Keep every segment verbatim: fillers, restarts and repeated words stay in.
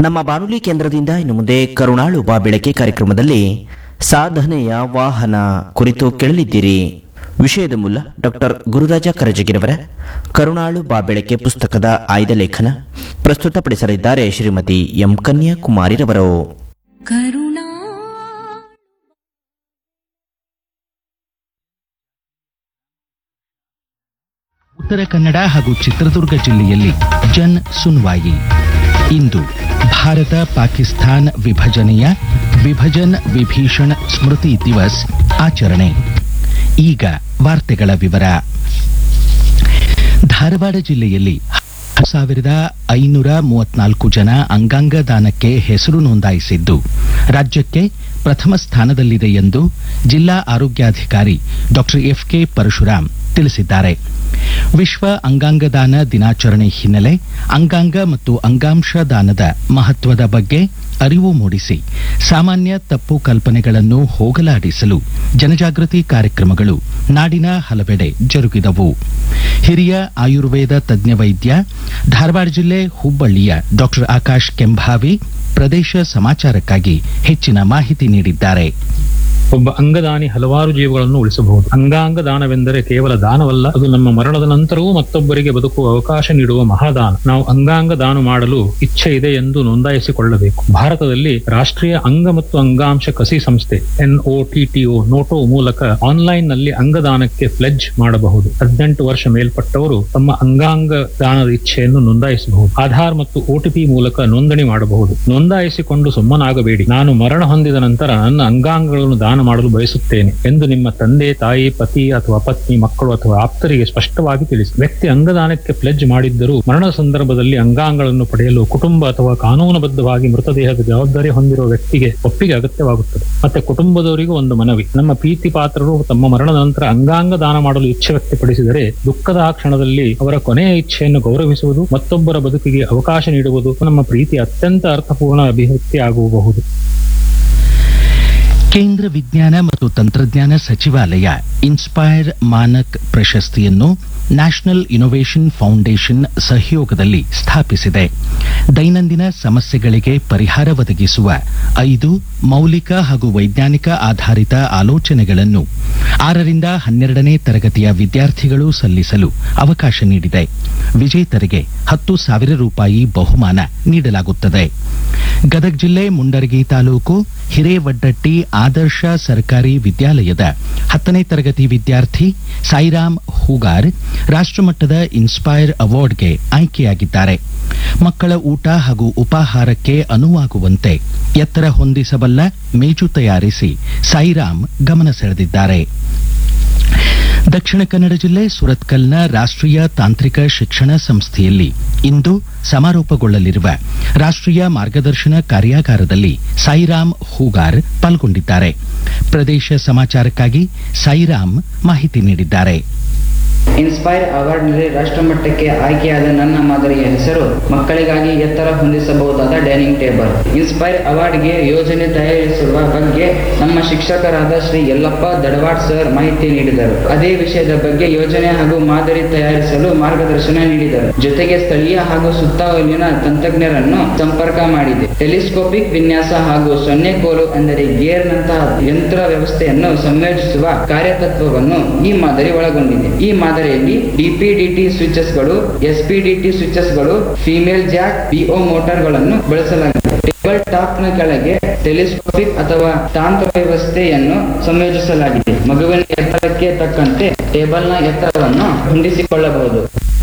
ನಮ್ಮ ಬಾನುಲಿ ಕೇಂದ್ರದಿಂದ ಇನ್ನು ಮುಂದೆ ಕರುಣಾಳು ಬಾ ಬೆಳಕೆ ಕಾರ್ಯಕ್ರಮದಲ್ಲಿ ಸಾಧನೆಯ ವಾಹನ ಕುರಿತು ಕೇಳಲಿದ್ದೀರಿ. ವಿಷಯದ ಮೂಲ ಡಾಕ್ಟರ್ ಗುರುರಾಜ ಕರಜಗಿರವರ ಕರುಣಾಳು ಬಾ ಬೆಳಕೆ ಪುಸ್ತಕದ ಆಯ್ದ ಲೇಖನ ಪ್ರಸ್ತುತಪಡಿಸಲಿದ್ದಾರೆ ಶ್ರೀಮತಿ ಎಂ ಕನ್ಯಾಕುಮಾರಿರವರು. ಕರುಣಾ ಉತ್ತರ ಕನ್ನಡ ಹಾಗೂ ಚಿತ್ರದುರ್ಗ ಜಿಲ್ಲೆಯಲ್ಲಿ ಜನ್ ಸುನ್ವಾಯಿ. ಇಂದು ಭಾರತ ಪಾಕಿಸ್ತಾನ್ ವಿಭಜನೆಯ ವಿಭಜನ್ ವಿಭೀಷಣ್ ಸ್ಮೃತಿ ದಿವಸ್ ಆಚರಣೆ. ಈಗ ವಾರ್ತೆಗಳ ವಿವರ. ಧಾರವಾಡ ಜಿಲ್ಲೆಯಲ್ಲಿ ಸಾವಿರದ ಐನೂರ ಮೂವತ್ನಾಲ್ಕು ಜನ ಅಂಗಾಂಗ ದಾನಕ್ಕೆ ಹೆಸರು ನೋಂದಾಯಿಸಿದ್ದು ರಾಜ್ಯಕ್ಕೆ ಪ್ರಥಮ ಸ್ಥಾನದಲ್ಲಿದೆ ಎಂದು ಜಿಲ್ಲಾ ಆರೋಗ್ಯಾಧಿಕಾರಿ ಡಾಕ್ಟರ್ ಎಫ್ ಕೆ ಪರಶುರಾಮ್ ತಿಳಿಸಿದ್ದಾರೆ. ವಿಶ್ವ ಅಂಗಾಂಗ ದಾನ ದಿನಾಚರಣೆ ಹಿನ್ನೆಲೆ ಅಂಗಾಂಗ ಮತ್ತು ಅಂಗಾಂಶ ದಾನದ ಮಹತ್ವದ ಬಗ್ಗೆ ಅರಿವು ಮೂಡಿಸಿ ಸಾಮಾನ್ಯ ತಪ್ಪು ಕಲ್ಪನೆಗಳನ್ನು ಹೋಗಲಾಡಿಸಲು ಜನಜಾಗೃತಿ ಕಾರ್ಯಕ್ರಮಗಳು ನಾಡಿನ ಹಲವೆಡೆ ಜರುಗಿದವು. ಹಿರಿಯ ಆಯುರ್ವೇದ ತಜ್ಞ ವೈದ್ಯ ಧಾರವಾಡ ಜಿಲ್ಲೆ ಹುಬ್ಬಳ್ಳಿಯ ಡಾಕ್ಟರ್ ಆಕಾಶ್ ಕೆಂಭಾವಿ ಪ್ರದೇಶ ಸಮಾಚಾರಕ್ಕಾಗಿ ಹೆಚ್ಚಿನ ಮಾಹಿತಿ ನೀಡಿದ್ದಾರೆ. ಒಬ್ಬ ಅಂಗದಾನಿ ಹಲವಾರು ಜೀವಗಳನ್ನು ಉಳಿಸಬಹುದು. ಅಂಗಾಂಗ ದಾನವೆಂದರೆ ಕೇವಲ ದಾನವಲ್ಲ, ಅದು ನಮ್ಮ ಮರಣದ ನಂತರವೂ ಮತ್ತೊಬ್ಬರಿಗೆ ಬದುಕುವ ಅವಕಾಶ ನೀಡುವ ಮಹಾದಾನ. ನಾವು ಅಂಗಾಂಗ ದಾನ ಮಾಡಲು ಇಚ್ಛೆ ಇದೆ ಎಂದು ನೋಂದಾಯಿಸಿಕೊಳ್ಳಬೇಕು. ಭಾರತದಲ್ಲಿ ರಾಷ್ಟ್ರೀಯ ಅಂಗ ಮತ್ತು ಅಂಗಾಂಶ ಕಸಿ ಸಂಸ್ಥೆ N O T T O ನೋಟೋ ಮೂಲಕ ಆನ್ಲೈನ್ ನಲ್ಲಿ ಅಂಗದಾನಕ್ಕೆ ಫ್ಲೆಡ್ಜ್ ಮಾಡಬಹುದು. ಹದಿನೆಂಟು ವರ್ಷ ಮೇಲ್ಪಟ್ಟವರು ತಮ್ಮ ಅಂಗಾಂಗ ದಾನದ ಇಚ್ಛೆಯನ್ನು ನೋಂದಾಯಿಸಬಹುದು. ಆಧಾರ್ ಮತ್ತು ಒಟಿಪಿ ಮೂಲಕ ನೋಂದಣಿ ಮಾಡಬಹುದು. ನೋಂದಾಯಿಸಿಕೊಂಡು ಸುಮ್ಮನಾಗಬೇಡಿ. ನಾನು ಮರಣ ಹೊಂದಿದ ನಂತರ ನನ್ನ ಅಂಗಾಂಗಗಳನ್ನು ದಾನ ಮಾಡಲು ಬಯಸುತ್ತೇನೆ ಎಂದು ನಿಮ್ಮ ತಂದೆ, ತಾಯಿ, ಪತಿ ಅಥವಾ ಪತ್ನಿ, ಮಕ್ಕಳು ಅಥವಾ ಆಪ್ತರಿಗೆ ಸ್ಪಷ್ಟವಾಗಿ ತಿಳಿಸಿ. ವ್ಯಕ್ತಿ ಅಂಗದಾನಕ್ಕೆ ಪ್ಲೆಡ್ಜ್ ಮಾಡಿದ್ದರೂ ಮರಣದ ಸಂದರ್ಭದಲ್ಲಿ ಅಂಗಾಂಗಗಳನ್ನು ಪಡೆಯಲು ಕುಟುಂಬ ಅಥವಾ ಕಾನೂನುಬದ್ಧವಾಗಿ ಮೃತದೇಹದ ಜವಾಬ್ದಾರಿ ಹೊಂದಿರುವ ವ್ಯಕ್ತಿಗೆ ಒಪ್ಪಿಗೆ ಅಗತ್ಯವಾಗುತ್ತದೆ. ಮತ್ತೆ ಕುಟುಂಬದವರಿಗೂ ಒಂದು ಮನವಿ: ನಮ್ಮ ಪ್ರೀತಿ ಪಾತ್ರರು ತಮ್ಮ ಮರಣದ ನಂತರ ಅಂಗಾಂಗ ದಾನ ಮಾಡಲು ಇಚ್ಛೆ ವ್ಯಕ್ತಪಡಿಸಿದರೆ ದುಃಖದ ಆ ಕ್ಷಣದಲ್ಲಿ ಅವರ ಕೊನೆಯ ಇಚ್ಛೆಯನ್ನು ಗೌರವಿಸುವುದು, ಮತ್ತೊಬ್ಬರ ಬದುಕಿಗೆ ಅವಕಾಶ ನೀಡುವುದು ನಮ್ಮ ಪ್ರೀತಿ ಅತ್ಯಂತ ಅರ್ಥಪೂರ್ಣ ಅಭಿವ್ಯಕ್ತಿ ಆಗಬಹುದು. ಕೇಂದ್ರ ವಿಜ್ಞಾನ ಮತ್ತು ತಂತ್ರಜ್ಞಾನ ಸಚಿವಾಲಯ ಇನ್ಸ್ಪೈರ್ ಮಾನಕ್ ಪ್ರಶಸ್ತಿಯನ್ನು ನ್ಯಾಷನಲ್ ಇನ್ನೋವೇಷನ್ ಫೌಂಡೇಶನ್ ಸಹಯೋಗದಲ್ಲಿ ಸ್ಥಾಪಿಸಿದೆ. ದೈನಂದಿನ ಸಮಸ್ಯೆಗಳಿಗೆ ಪರಿಹಾರ ಒದಗಿಸುವ ಐದು ಮೌಲಿಕ ಹಾಗೂ ವೈಜ್ಞಾನಿಕ ಆಧಾರಿತ ಆಲೋಚನೆಗಳನ್ನು ಆರರಿಂದ ಹನ್ನೆರಡನೇ ತರಗತಿಯ ವಿದ್ಯಾರ್ಥಿಗಳು ಸಲ್ಲಿಸಲು ಅವಕಾಶ ನೀಡಿದೆ. ವಿಜೇತರಿಗೆ ಹತ್ತು ಸಾವಿರ ರೂಪಾಯಿ ಬಹುಮಾನ ನೀಡಲಾಗುತ್ತದೆ. ಗದಗ ಜಿಲ್ಲೆ ಮುಂಡರಗಿ ತಾಲೂಕು ಹಿರೇವಡ್ಡಟ್ಟಿ ಆದರ್ಶ ಸರ್ಕಾರಿ ವಿದ್ಯಾಲಯದ ಹತ್ತನೇ ತರಗತಿ ವಿದ್ಯಾರ್ಥಿ ಸಾಯಿರಾಮ್ ಹೂಗಾರ್ ರಾಷ್ಟ್ರಮಟ್ಟದ ಇನ್ಸ್ಪೈರ್ ಅವಾರ್ಡ್ಗೆ ಆಯ್ಕೆಯಾಗಿದ್ದಾರೆ. ಮಕ್ಕಳ ಊಟ ಹಾಗೂ ಉಪಾಹಾರಕ್ಕೆ ಅನುವಾಗುವಂತೆ ಎತ್ತರ ಹೊಂದಿಸಬಲ್ಲ ಮೇಜು ತಯಾರಿಸಿ ಸಾಯಿರಾಮ್ ಗಮನ ಸೆಳೆದಿದ್ದಾರೆ. ದಕ್ಷಿಣ ಕನ್ನಡ ಜಿಲ್ಲೆ ಸುರತ್ಕಲ್ನ ರಾಷ್ಟ್ರೀಯ ತಾಂತ್ರಿಕ ಶಿಕ್ಷಣ ಸಂಸ್ಥೆಯಲ್ಲಿ ಇಂದು ಸಮಾರೋಪಗೊಳ್ಳಲಿರುವ ರಾಷ್ಟ್ರೀಯ ಮಾರ್ಗದರ್ಶನ ಕಾರ್ಯಾಗಾರದಲ್ಲಿ ಸಾಯಿರಾಮ್ ಹೂಗಾರ್ ಪಾಲ್ಗೊಂಡಿದ್ದಾರೆ. ಪ್ರದೇಶ ಸಮಾಚಾರಕ್ಕಾಗಿ ಸಾಯಿರಾಮ್ ಮಾಹಿತಿ ನೀಡಿದ್ದಾರೆ. ಇನ್ಸ್ಪೈರ್ ಅವಾರ್ಡ್ನಲ್ಲಿ ರಾಷ್ಟ್ರಮಟ್ಟಕ್ಕೆ ಆಯ್ಕೆಯಾದ ನನ್ನ ಮಾದರಿಯ ಹೆಸರು ಮಕ್ಕಳಿಗಾಗಿ ಎತ್ತರ ಹೊಂದಿಸಬಹುದಾದ ಡೈನಿಂಗ್ ಟೇಬಲ್. ಇನ್ಸ್ಪೈರ್ ಅವಾರ್ಡ್ಗೆ ಯೋಜನೆ ತಯಾರಿಸುವ ಬಗ್ಗೆ ನಮ್ಮ ಶಿಕ್ಷಕರಾದ ಶ್ರೀ ಯಲ್ಲಪ್ಪ ದಡವಾಡ್ ಸರ್ ಮಾಹಿತಿ ನೀಡಿದರು. ಅದೇ ವಿಷಯದ ಬಗ್ಗೆ ಯೋಜನೆ ಹಾಗೂ ಮಾದರಿ ತಯಾರಿಸಲು ಮಾರ್ಗದರ್ಶನ ನೀಡಿದರು. ಜೊತೆಗೆ ಸ್ಥಳೀಯ ಹಾಗೂ ಸುತ್ತಮುತ್ತಲಿನ ತಂತ್ರಜ್ಞರನ್ನು ಸಂಪರ್ಕ ಮಾಡಿದೆ. ಟೆಲಿಸ್ಕೋಪಿಕ್ ವಿನ್ಯಾಸ ಹಾಗೂ ಸೊನ್ನೆ ಕೋಲು ಅಂದರೆ ಗೇರ್ ನಂತಹ ಯಂತ್ರ ವ್ಯವಸ್ಥೆಯನ್ನು ಸಂಯೋಜಿಸುವ ಕಾರ್ಯತತ್ವವನ್ನು ಈ ಮಾದರಿ ಒಳಗೊಂಡಿದೆ. ಈ ಮಾದರಿಯಲ್ಲಿ ಡಿಪಿಡಿಟಿ ಸ್ವಿಚಸ್ಗಳು, ಎಸ್ಪಿಡಿಟಿ ಸ್ವಿಚಸ್ಗಳು, ಫಿಮೇಲ್ ಜಾಕ್, ಪಿಒ ಮೋಟಾರ್ಗಳನ್ನು ಬಳಸಲಾಗಿದೆ. ಟೇಬಲ್ ಟಾಪ್ನ ಕೆಳಗೆ ಟೆಲಿಸ್ಕೋಪಿಕ್ ಅಥವಾ ತಾಂತ್ರ ವ್ಯವಸ್ಥೆಯನ್ನು ಸಂಯೋಜಿಸಲಾಗಿದೆ. ಮಗುವಿನ ಎತ್ತರಕ್ಕೆ ತಕ್ಕಂತೆ ಟೇಬಲ್ನ ಎತ್ತರವನ್ನು ಹೊಂದಿಸಿಕೊಳ್ಳಬಹುದು.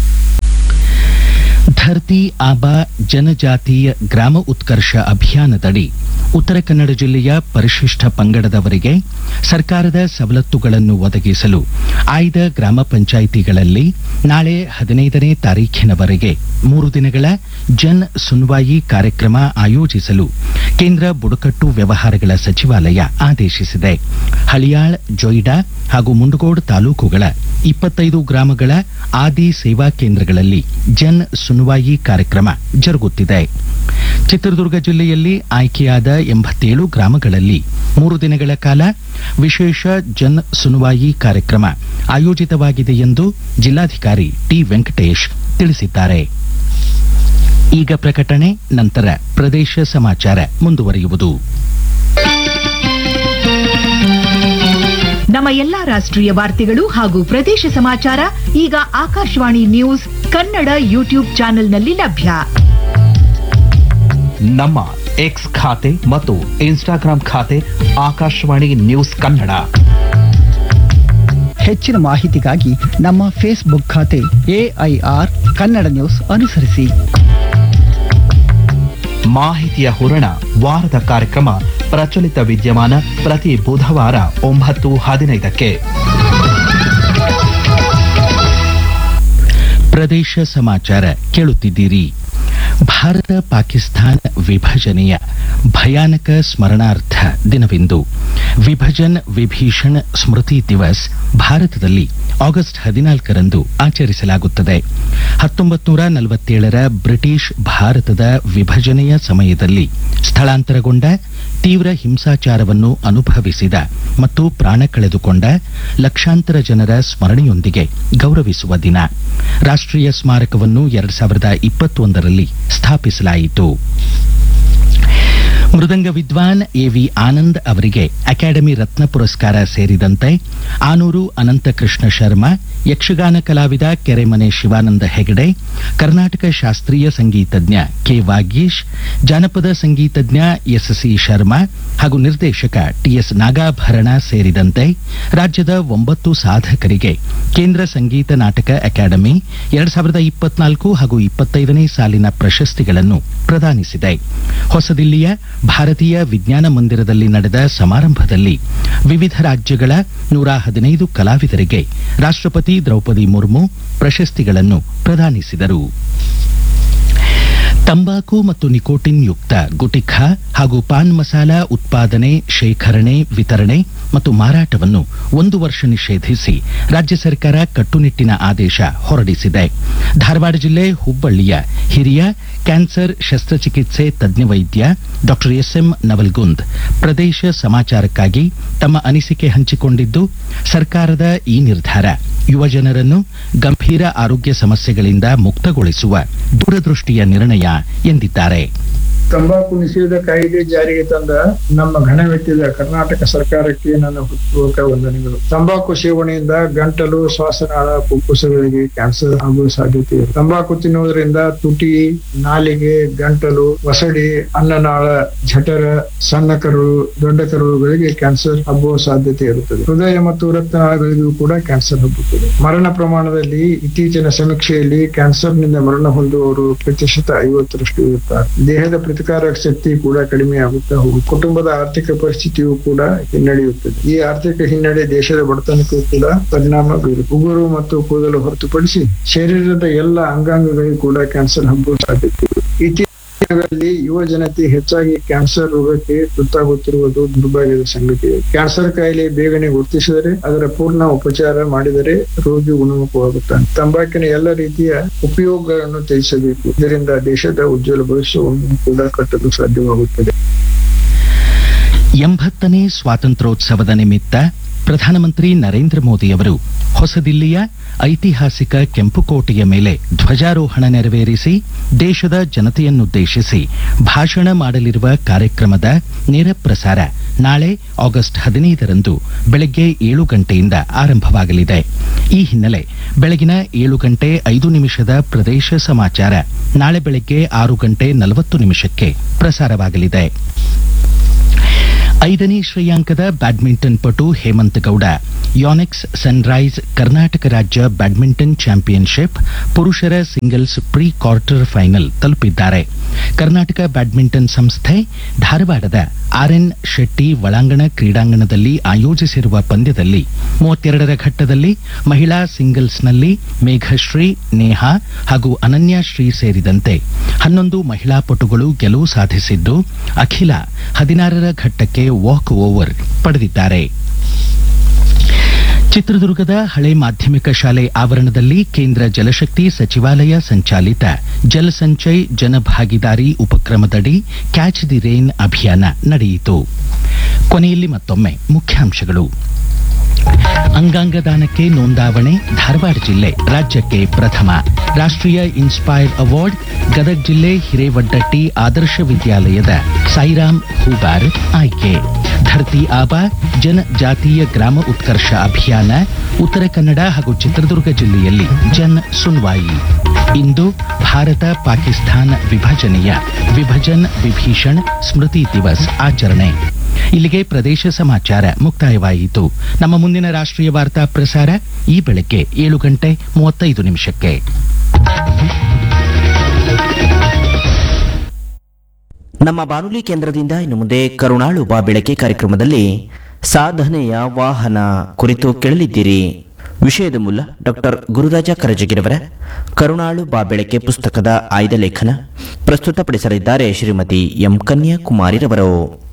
ಧರ್ತಿ ಆಬಾ ಜನಜಾತೀಯ ಗ್ರಾಮ ಉತ್ಕರ್ಷ ಅಭಿಯಾನದಡಿ ಉತ್ತರ ಕನ್ನಡ ಜಿಲ್ಲೆಯ ಪರಿಶಿಷ್ಟ ಪಂಗಡದವರಿಗೆ ಸರ್ಕಾರದ ಸವಲತ್ತುಗಳನ್ನು ಒದಗಿಸಲು ಆಯ್ದ ಗ್ರಾಮ ಪಂಚಾಯಿತಿಗಳಲ್ಲಿ ನಾಳೆ ಹದಿನೈದನೇ ತಾರೀಖಿನವರೆಗೆ ಮೂರು ದಿನಗಳ ಜನ್ ಸುನ್ವಾಯಿ ಕಾರ್ಯಕ್ರಮ ಆಯೋಜಿಸಲು ಕೇಂದ್ರ ಬುಡಕಟ್ಟು ವ್ಯವಹಾರಗಳ ಸಚಿವಾಲಯ ಆದೇಶಿಸಿದೆ. ಹಳಿಯಾಳ್, ಜೊಯ್ಡಾ ಹಾಗೂ ಮುಂಡಗೋಡ್ ತಾಲೂಕುಗಳ ಇಪ್ಪತ್ತೈದು ಗ್ರಾಮಗಳ ಆದಿ ಸೇವಾ ಕೇಂದ್ರಗಳಲ್ಲಿ ಜನ್ ಸುನ್ವಾಯಿ ಕಾರ್ಯಕ್ರಮ ಜರುಗುತ್ತಿದೆ. ಚಿತ್ರದುರ್ಗ ಜಿಲ್ಲೆಯಲ್ಲಿ ಆಯ್ಕೆಯಾದ ಎಂಬತ್ತೇಳು ಗ್ರಾಮಗಳಲ್ಲಿ ಮೂರು ದಿನಗಳ ಕಾಲ ವಿಶೇಷ ಜನ್ ಸುನ್ವಾಯಿ ಕಾರ್ಯಕ್ರಮ ಆಯೋಜಿತವಾಗಿದೆ ಎಂದು ಜಿಲ್ಲಾಧಿಕಾರಿ ಟಿ ವೆಂಕಟೇಶ್ ತಿಳಿಸಿದ್ದಾರೆ. ಈಗ ಪ್ರಕಟಣೆ, ನಂತರ ಪ್ರದೇಶ ಸಮಾಚಾರ ಮುಂದುವರಿಯುವುದು. ನಮ್ಮ ಎಲ್ಲಾ ರಾಷ್ಟ್ರೀಯ ವಾರ್ತೆಗಳು ಹಾಗೂ ಪ್ರದೇಶ ಸಮಾಚಾರ ಈಗ ಆಕಾಶವಾಣಿ ನ್ಯೂಸ್ ಕನ್ನಡ ಯೂಟ್ಯೂಬ್ ಚಾನೆಲ್ನಲ್ಲಿ ಲಭ್ಯ. ನಮ್ಮ ಎಕ್ಸ್ ಖಾತೆ ಮತ್ತು ಇನ್ಸ್ಟಾಗ್ರಾಂ ಖಾತೆ ಆಕಾಶವಾಣಿ ನ್ಯೂಸ್ ಕನ್ನಡ. ಹೆಚ್ಚಿನ ಮಾಹಿತಿಗಾಗಿ ನಮ್ಮ ಫೇಸ್ಬುಕ್ ಖಾತೆ ಎಐಆರ್ ಕನ್ನಡ ನ್ಯೂಸ್ ಅನುಸರಿಸಿ. ಮಾಹಿತಿಯ ಹೂರಣ ವಾರದ ಕಾರ್ಯಕ್ರಮ ಪ್ರಚಲಿತ ವಿದ್ಯಮಾನ ಪ್ರತಿ ಬುಧವಾರ ಒಂಬತ್ತು ಹದಿನೈದಕ್ಕೆ. ಪ್ರದೇಶ ಸಮಾಚಾರ ಕೇಳುತ್ತಿದ್ದೀರಿ. ಭಾರತ ಪಾಕಿಸ್ತಾನ ವಿಭಜನೆಯ ಭಯಾನಕ ಸ್ಮರಣಾರ್ಥ ದಿನವಿಂದು ವಿಭಜನ್ ವಿಭೀಷಣ್ ಸ್ಮೃತಿ ದಿವಸ್ ಭಾರತದಲ್ಲಿ ಆಗಸ್ಟ್ ಹದಿನಾಲ್ಕರಂದು ಆಚರಿಸಲಾಗುತ್ತದೆ. ಹತ್ತೊಂಬತ್ತು ನೂರ ನಲವತ್ತೇಳರ ಬ್ರಿಟಿಷ್ ಭಾರತದ ವಿಭಜನೆಯ ಸಮಯದಲ್ಲಿ ಸ್ಥಳಾಂತರಗೊಂಡ, ತೀವ್ರ ಹಿಂಸಾಚಾರವನ್ನು ಅನುಭವಿಸಿದ ಮತ್ತು ಪ್ರಾಣ ಕಳೆದುಕೊಂಡ ಲಕ್ಷಾಂತರ ಜನರ ಸ್ಮರಣೆಯೊಂದಿಗೆ ಗೌರವಿಸುವ ದಿನ. ರಾಷ್ಟ್ರೀಯ ಸ್ಮಾರಕವನ್ನು ಎರಡ್ ಸಾವಿರದ ಇಪ್ಪತ್ತೊಂದರಲ್ಲಿ ಸ್ಥಾಪಿಸಲಾಯಿತು. ಮೃದಂಗ ವಿದ್ವಾನ್ ಎ ವಿ ಆನಂದ್ ಅವರಿಗೆ ಅಕಾಡೆಮಿ ರತ್ನ ಪುರಸ್ಕಾರ ಸೇರಿದಂತೆ ಆನೂರು ಅನಂತಕೃಷ್ಣ ಶರ್ಮಾ, ಯಕ್ಷಗಾನ ಕಲಾವಿದ ಕೆರೆಮನೆ ಶಿವಾನಂದ ಹೆಗಡೆ, ಕರ್ನಾಟಕ ಶಾಸ್ತ್ರೀಯ ಸಂಗೀತಜ್ಞ ಕೆ ವಾಗೀಶ್, ಜಾನಪದ ಸಂಗೀತಜ್ಞ ಎಸ್ ಸಿ ಶರ್ಮಾ ಹಾಗೂ ನಿರ್ದೇಶಕ ಟಿಎಸ್ ನಾಗಾಭರಣ ಸೇರಿದಂತೆ ರಾಜ್ಯದ ಒಂಬತ್ತು ಸಾಧಕರಿಗೆ ಕೇಂದ್ರ ಸಂಗೀತ ನಾಟಕ ಅಕಾಡೆಮಿ ಎರಡ್ ಸಾವಿರದ ಇಪ್ಪತ್ನಾಲ್ಕು ಹಾಗೂ ಇಪ್ಪತ್ತೈದನೇ ಸಾಲಿನ ಪ್ರಶಸ್ತಿಗಳನ್ನು ಪ್ರದಾನಿಸಿದೆ. ಹೊಸದಿಲ್ಲಿಯ ಭಾರತೀಯ ವಿಜ್ಞಾನ ಮಂದಿರದಲ್ಲಿ ನಡೆದ ಸಮಾರಂಭದಲ್ಲಿ ವಿವಿಧ ರಾಜ್ಯಗಳ ನೂರ ಹದಿನೈದು ಕಲಾವಿದರಿಗೆ ರಾಷ್ಟ್ರಪತಿ ದ್ರೌಪದಿ ಮುರ್ಮು ಪ್ರಶಸ್ತಿಗಳನ್ನು ಪ್ರದಾನಿಸಿದರು. ತಂಬಾಕು ಮತ್ತು ನಿಕೋಟಿನ್ ಯುಕ್ತ ಗುಟಿಖಾ ಹಾಗೂ ಪಾನ್ ಮಸಾಲ ಉತ್ಪಾದನೆ, ಶೇಖರಣೆ, ವಿತರಣೆ ಮತ್ತು ಮಾರಾಟವನ್ನು ಒಂದು ವರ್ಷ ನಿಷೇಧಿಸಿ ರಾಜ್ಯ ಸರ್ಕಾರ ಕಟ್ಟುನಿಟ್ಟಿನ ಆದೇಶ ಹೊರಡಿಸಿದೆ. ಧಾರವಾಡ ಜಿಲ್ಲೆ ಹುಬ್ಬಳ್ಳಿಯ ಹಿರಿಯ ಕ್ಯಾನ್ಸರ್ ಶಸ್ತ್ರಚಿಕಿತ್ಸೆ ತಜ್ಞ ವೈದ್ಯ ಡಾಕ್ಟರ್ ಎಸ್ ಎಂ ನವಲ್ಗುಂದ್ ಪ್ರದೇಶ ಸಮಾಚಾರಕ್ಕಾಗಿ ತಮ್ಮ ಅನಿಸಿಕೆ ಹಂಚಿಕೊಂಡಿದ್ದು, ಸರ್ಕಾರದ ಈ ನಿರ್ಧಾರ ಯುವಜನರನ್ನು ಗಂಭೀರ ಆರೋಗ್ಯ ಸಮಸ್ಯೆಗಳಿಂದ ಮುಕ್ತಗೊಳಿಸುವ ದೂರದೃಷ್ಟಿಯ ನಿರ್ಣಯ ಎಂದಿದ್ದಾರೆ. ತಂಬಾಕು ನಿಷೇಧ ಕಾಯ್ದೆ ಜಾರಿಗೆ ತಂದ ನಮ್ಮ ಘನವೆತ್ತಿದ ಕರ್ನಾಟಕ ಸರ್ಕಾರಕ್ಕೆ ನನ್ನ ಹೃತ್ಪೂರ್ವಕ ವಂದನೆಗಳು. ತಂಬಾಕು ಸೇವನೆಯಿಂದ ಗಂಟಲು, ಶ್ವಾಸನಾಳ, ಫುಫುಸಗಳಿಗೆ ಕ್ಯಾನ್ಸರ್ ಆಗುವ ಸಾಧ್ಯತೆ ಇದೆ. ತಂಬಾಕು ತಿನ್ನುವುದರಿಂದ ತುಟಿ, ನಾಲಿಗೆ, ಗಂಟಲು, ಒಸಡಿ, ಅನ್ನನಾಳ, ಜಠರ, ಸಣ್ಣ ಕರುಳು, ದೊಡ್ಡ ಕರುಳುಗಳಿಗೆ ಕ್ಯಾನ್ಸರ್ ಹಬ್ಬುವ ಸಾಧ್ಯತೆ ಇರುತ್ತದೆ. ಹೃದಯ ಮತ್ತು ರಕ್ತನಾಳಗಳಿಗೂ ಕೂಡ ಕ್ಯಾನ್ಸರ್ ಹಬ್ಬುತ್ತದೆ. ಮರಣ ಪ್ರಮಾಣದಲ್ಲಿ ಇತ್ತೀಚಿನ ಸಮೀಕ್ಷೆಯಲ್ಲಿ ಕ್ಯಾನ್ಸರ್ನಿಂದ ಮರಣ ಹೊಂದುವವರು ಪ್ರತಿಶತ ಐವತ್ತರಷ್ಟು ಇರುತ್ತಾರೆ. ದೇಹದ ಪ್ರತಿಕಾರಕ ಶಕ್ತಿ ಕೂಡ ಕಡಿಮೆ ಆಗುತ್ತಾ ಹೋಗುತ್ತದೆ. ಕುಟುಂಬದ ಆರ್ಥಿಕ ಪರಿಸ್ಥಿತಿಯೂ ಕೂಡ ಹಿನ್ನಡೆಯುತ್ತದೆ. ಈ ಆರ್ಥಿಕ ಹಿನ್ನಡೆ ದೇಶದ ಬಡತನಕ್ಕೂ ಕೂಡ ಪರಿಣಾಮ ಬೀರುತ್ತದೆ. ಉಗುರು ಮತ್ತು ಕೂದಲು ಹೊರತುಪಡಿಸಿ ಶರೀರದ ಎಲ್ಲ ಅಂಗಾಂಗಗಳಿಗೂ ಕೂಡ ಕ್ಯಾನ್ಸರ್ ಹಬ್ಬುವ ಸಾಧ್ಯತೆ ಇದೆ. ಇತ್ತೀಚಿನಲ್ಲಿ ಯುವ ಜನತೆ ಹೆಚ್ಚಾಗಿ ಕ್ಯಾನ್ಸರ್ ರೋಗಕ್ಕೆ ತುತ್ತಾಗುತ್ತಿರುವುದು ದುರ್ಭಾಗ್ಯದ ಸಂಗತಿ. ಕ್ಯಾನ್ಸರ್ ಕಾಯಿಲೆ ಬೇಗನೆ ಗುರುತಿಸಿದರೆ ಅದರ ಪೂರ್ಣ ಉಪಚಾರ ಮಾಡಿದರೆ ರೋಗಿ ಗುಣಮುಖವಾಗುತ್ತಾನೆ. ತಂಬಾಕಿನ ಎಲ್ಲ ರೀತಿಯ ಉಪಯೋಗಗಳನ್ನು ತ್ಯಜಿಸಬೇಕು. ಇದರಿಂದ ದೇಶದ ಉಜ್ವಲ ಭವಿಷ್ಯವನ್ನು ಕೂಡ ಕಟ್ಟಲು ಸಾಧ್ಯವಾಗುತ್ತದೆ. ಎಂಬತ್ತನೇ ಸ್ವಾತಂತ್ರ್ಯೋತ್ಸವದ ನಿಮಿತ್ತ ಪ್ರಧಾನಮಂತ್ರಿ ನರೇಂದ್ರ ಮೋದಿ ಅವರು ಹೊಸದಿಲ್ಲಿಯ ಐತಿಹಾಸಿಕ ಕೆಂಪುಕೋಟೆಯ ಮೇಲೆ ಧ್ವಜಾರೋಹಣ ನೆರವೇರಿಸಿ ದೇಶದ ಜನತೆಯನ್ನುದ್ದೇಶಿಸಿ ಭಾಷಣ ಮಾಡಲಿರುವ ಕಾರ್ಯಕ್ರಮದ ನೇರ ಪ್ರಸಾರ ನಾಳೆ ಆಗಸ್ಟ್ ಹದಿನೈದರಂದು ಬೆಳಗ್ಗೆ ಏಳು ಗಂಟೆಯಿಂದ ಆರಂಭವಾಗಲಿದೆ. ಈ ಹಿನ್ನೆಲೆ ಬೆಳಗಿನ ಏಳು ಗಂಟೆ ಐದು ನಿಮಿಷದ ಪ್ರದೇಶ ಸಮಾಚಾರ ನಾಳೆ ಬೆಳಗ್ಗೆ ಆರು ಗಂಟೆ ನಲವತ್ತು ನಿಮಿಷಕ್ಕೆ ಪ್ರಸಾರವಾಗಲಿದೆ. ಐದನೇ ಶ್ರೇಯಾಂಕದ ಬ್ಯಾಡ್ಮಿಂಟನ್ ಪಟು ಹೇಮಂತ್ ಗೌಡ ಯಾನೆಕ್ಸ್ ಸನ್ರೈಸ್ ಕರ್ನಾಟಕ ರಾಜ್ಯ ಬ್ಯಾಡ್ಮಿಂಟನ್ ಚಾಂಪಿಯನ್ಶಿಪ್ ಪುರುಷರ ಸಿಂಗಲ್ಸ್ ಪ್ರೀ ಕ್ವಾರ್ಟರ್ ಫೈನಲ್ ತಲುಪಿದ್ದಾರೆ. ಕರ್ನಾಟಕ ಬ್ಯಾಡ್ಮಿಂಟನ್ ಸಂಸ್ಥೆ ಧಾರವಾಡದ ಆರ್ ಎನ್ ಶೆಟ್ಟಿ ಒಳಾಂಗಣ ಕ್ರೀಡಾಂಗಣದಲ್ಲಿ ಆಯೋಜಿಸಿರುವ ಪಂದ್ಯದಲ್ಲಿ ಮೂವತ್ತೆರಡರ ಘಟ್ಟದಲ್ಲಿ ಮಹಿಳಾ ಸಿಂಗಲ್ಸ್ನಲ್ಲಿ ಮೇಘಶ್ರೀ, ನೇಹಾ ಹಾಗೂ ಅನನ್ಯಾಶ್ರೀ ಸೇರಿದಂತೆ ಹನ್ನೊಂದು ಮಹಿಳಾ ಪಟುಗಳು ಗೆಲುವು ಸಾಧಿಸಿದ್ದು ಅಖಿಲ ಹದಿನಾರರ ಘಟ್ಟಕ್ಕೆ ವಾಕ್ ಓವರ್ ಪಡೆದಿದ್ದಾರೆ. ಚಿತ್ರದುರ್ಗದ ಹಳೆ ಮಾಧ್ಯಮಿಕ ಶಾಲೆ ಆವರಣದಲ್ಲಿ ಕೇಂದ್ರ ಜಲಶಕ್ತಿ ಸಚಿವಾಲಯ ಸಂಚಾಲಿತ Jal Sanchay ಜನಭಾಗಿದಾರಿ ಉಪಕ್ರಮದಡಿ catch the rain ಅಭಿಯಾನ ನಡೆಯಿತು. ಕೊನೆಯಲ್ಲಿ ಮತ್ತೊಮ್ಮೆ ಮುಖ್ಯಾಂಶಗಳು. ಅಂಗಾಂಗ ದಾನಕ್ಕೆ ನೋಂದಾವಣೆ ಧಾರವಾಡ ಜಿಲ್ಲೆ ರಾಜ್ಯಕ್ಕೆ ಪ್ರಥಮ. ರಾಷ್ಟ್ರೀಯ ಇನ್ಸ್ಪೈರ್ ಅವಾರ್ಡ್ ಗದಗ ಜಿಲ್ಲೆ ಹಿರೇವಡ್ಡಟ್ಟಿ ಆದರ್ಶ ವಿದ್ಯಾಲಯದ ಸಾಯಿರಾಮ್ ಹೂಗಾರ್ ಆಯ್ಕೆ. ಧರ್ತಿ ಆಬಾ ಜನಜಾತೀಯ ಗ್ರಾಮ ಉತ್ಕರ್ಷ ಅಭಿಯಾನ ಉತ್ತರ ಕನ್ನಡ ಹಾಗೂ ಚಿತ್ರದುರ್ಗ ಜಿಲ್ಲೆಯಲ್ಲಿ ಜನ್ ಸುನ್ವಾಯಿ. ಇಂದು ಭಾರತ ಪಾಕಿಸ್ತಾನ ವಿಭಜನೆಯ ವಿಭಜನ್ ವಿಭೀಷಣ್ ಸ್ಮೃತಿ ದಿವಸ್ ಆಚರಣೆ. ಇಲ್ಲಿಗೆ ಪ್ರದೇಶ ಸಮಾಚಾರ ಮುಕ್ತಾಯವಾಯಿತು. ನಮ್ಮ ಮುಂದಿನ ರಾಷ್ಟ್ರೀಯ ವಾರ್ತಾ ಪ್ರಸಾರ ಈ ಬೆಳಗ್ಗೆ ಏಳು ಗಂಟೆ ಮೂವತ್ತೈದು ನಿಮಿಷಕ್ಕೆ. ನಮ್ಮ ಬಾನುಲಿ ಕೇಂದ್ರದಿಂದ ಇನ್ನು ಮುಂದೆ ಕರುಣಾಳು ಬಾ ಬೆಳಕೆ ಕಾರ್ಯಕ್ರಮದಲ್ಲಿ ಸಾಧನೆಯ ವಾಹನ ಕುರಿತು ಕೇಳಲಿದ್ದೀರಿ. ವಿಷಯದ ಮೂಲ ಡಾಕ್ಟರ್ ಗುರುರಾಜ ಕರಜಗಿರವರ ಕರುಣಾಳು ಬಾ ಬೆಳಕೆ ಪುಸ್ತಕದ ಆಯ್ದ ಲೇಖನ ಪ್ರಸ್ತುತಪಡಿಸಲಿದ್ದಾರೆ ಶ್ರೀಮತಿ ಎಂ ಕನ್ಯಾಕುಮಾರಿರವರು.